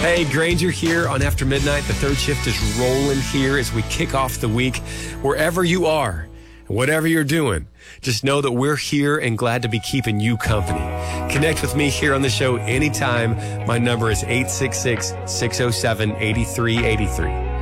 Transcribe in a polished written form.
Hey, Granger here on After Midnight. The third shift is rolling here as we kick off the week. Wherever you are, whatever you're doing, just know that we're here and glad to be keeping you company. Connect with me here on the show anytime. My number is 866-607-8383.